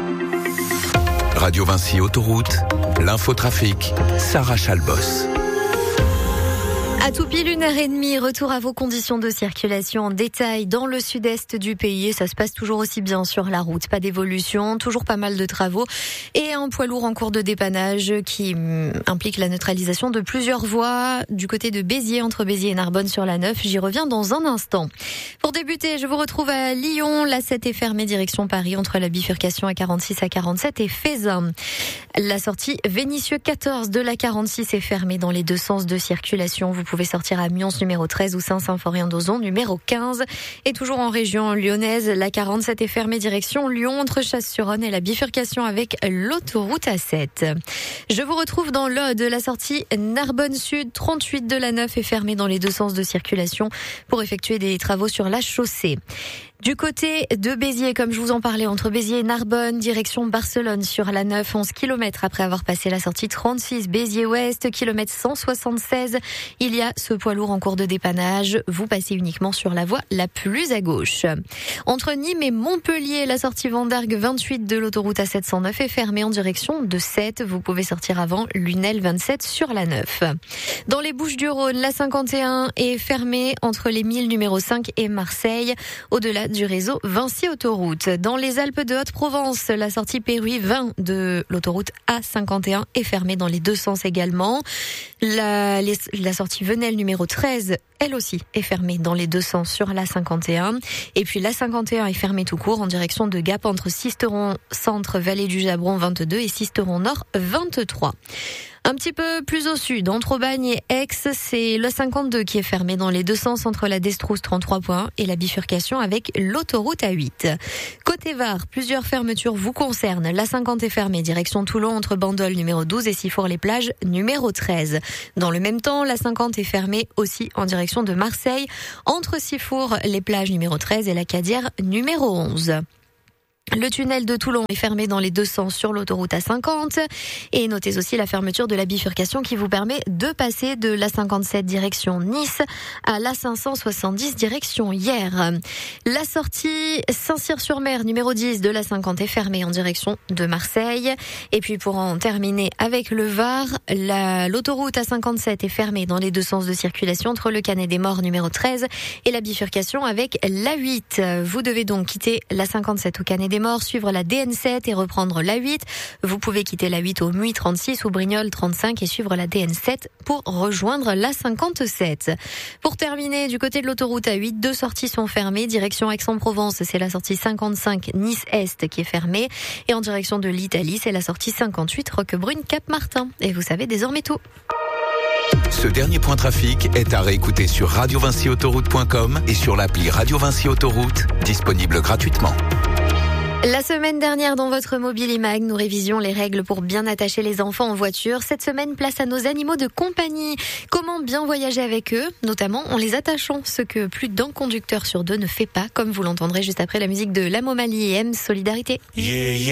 Radio Vinci Autoroute, l'infotrafic, Sarah Chalbos. À tout pile 1h30, retour à vos conditions de circulation en détail dans le sud-est du pays. Ça se passe toujours aussi bien sur la route, pas d'évolution, toujours pas mal de travaux et un poids lourd en cours de dépannage qui implique la neutralisation de plusieurs voies du côté de Béziers, entre Béziers et Narbonne sur la 9. J'y reviens dans un instant. Pour débuter, je vous retrouve à Lyon. La 7 est fermée direction Paris entre la bifurcation à 46 à 47 et Fézin. La sortie Vénissieux 14 de la 46 est fermée dans les deux sens de circulation. Vous pouvez sortir à Mions numéro 13 ou Saint-Symphorien-d'Ozon numéro 15. Et toujours en région lyonnaise, la 47 est fermée direction Lyon entre Chasse-sur-Rhône et la bifurcation avec l'autoroute A7. Je vous retrouve dans l'Aude. La sortie Narbonne Sud 38 de la 9 est fermée dans les deux sens de circulation pour effectuer des travaux sur la chaussée. Du côté de Béziers, comme je vous en parlais, entre Béziers et Narbonne, direction Barcelone sur la 9, 11 km après avoir passé la sortie 36, Béziers-Ouest, kilomètre 176. Il y a ce poids lourd en cours de dépannage. Vous passez uniquement sur la voie la plus à gauche. Entre Nîmes et Montpellier, la sortie Vendargue 28 de l'autoroute A709 est fermée en direction de 7. Vous pouvez sortir avant Lunel 27 sur la 9. Dans les Bouches-du-Rhône, la 51 est fermée entre les Milles numéro 5 et Marseille, au-delà du réseau Vinci Autoroute. Dans les Alpes de Haute-Provence, la sortie Péruy 20 de l'autoroute A51 est fermée dans les deux sens également. La sortie Venelle numéro 13, elle aussi, est fermée dans les deux sens sur la 51. Et puis la 51 est fermée tout court en direction de Gap entre Sisteron Centre, Vallée du Jabron 22 et Sisteron Nord 23. Un petit peu plus au sud, entre Aubagne et Aix, c'est le 52 qui est fermé dans les deux sens entre la Destrousse 33 points et la bifurcation avec l'autoroute A8. Côté Var, plusieurs fermetures vous concernent. La 50 est fermée, direction Toulon entre Bandol numéro 12 et Sifour-les-Plages numéro 13. Dans le même temps, la 50 est fermée aussi en direction de Marseille entre Sifour-les-Plages numéro 13 et la Cadière numéro 11. Le tunnel de Toulon est fermé dans les deux sens sur l'autoroute A50 et notez aussi la fermeture de la bifurcation qui vous permet de passer de la 57 direction Nice à la 570 direction Hyères. La sortie Saint-Cyr-sur-Mer numéro 10 de la 50 est fermée en direction de Marseille. Et puis pour en terminer avec le Var, l'autoroute A57 est fermée dans les deux sens de circulation entre le Canet des Morts numéro 13 et la bifurcation avec l'A8. Vous devez donc quitter la 57 au Canet des Morts, suivre la DN7 et reprendre la 8. Vous pouvez quitter la 8 au Muy 36 ou Brignoles 35 et suivre la DN7 pour rejoindre la 57. Pour terminer, du côté de l'autoroute A8, deux sorties sont fermées. Direction Aix-en-Provence, c'est la sortie 55 Nice-Est qui est fermée. Et en direction de l'Italie, c'est la sortie 58 Roquebrune-Cap-Martin. Et vous savez désormais tout. Ce dernier point trafic est à réécouter sur radiovinciautoroute.com et sur l'appli Radio Vinci Autoroute, disponible gratuitement. La semaine dernière, dans votre Mobile Imag, nous révisions les règles pour bien attacher les enfants en voiture. Cette semaine, place à nos animaux de compagnie. Comment bien voyager avec eux, notamment en les attachant, ce que plus d'un conducteur sur deux ne fait pas, comme vous l'entendrez juste après la musique de La Momalie et M Solidarité.